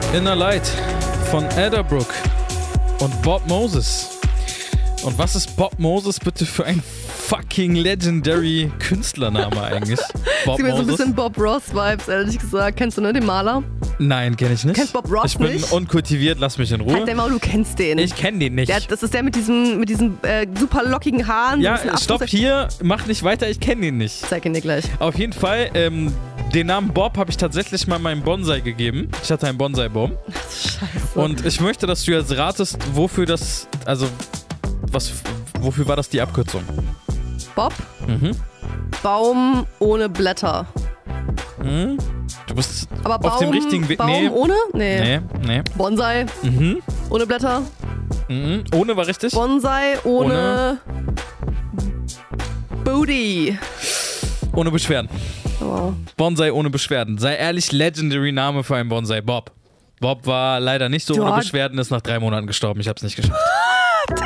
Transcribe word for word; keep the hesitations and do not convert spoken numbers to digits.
Inner Light von Adderbrook und Bob Moses. Und was ist Bob Moses bitte für ein fucking legendary Künstlername eigentlich? Bob Sieht mir so ein Moses? bisschen Bob Ross-Vibes, ehrlich gesagt. Kennst du, ne, den Maler? Nein, kenne ich nicht. Kennst Bob Ross Ich bin nicht? unkultiviert, lass mich in Ruhe. Halt dein Maul, du kennst den. Ich kenne den nicht. Der, das ist der mit diesen, mit diesen äh, super lockigen Haaren. ja, so ein bisschen stopp Afro- hier, mach nicht weiter, ich kenne den nicht. Zeig ihn dir gleich. Auf jeden Fall, ähm, den Namen Bob habe ich tatsächlich mal meinem Bonsai gegeben. Ich hatte einen Bonsai-Baum. Scheiße. Und ich möchte, dass du jetzt ratest, wofür das, also, was, wofür war das die Abkürzung? Bob? Mhm. Baum ohne Blätter. Mhm. Du bist Aber Baum, auf dem richtigen Weg. Baum Nee. ohne? Nee. Nee, nee. Bonsai Mhm. ohne Blätter. Mhm. Ohne war richtig? Bonsai ohne, Booty. Ohne Beschwerden. Wow. Bonsai ohne Beschwerden. Sei ehrlich, legendary Name für einen Bonsai. Bob. Bob war leider nicht so Ja. ohne Beschwerden, ist nach drei Monaten gestorben. Ich hab's nicht geschafft.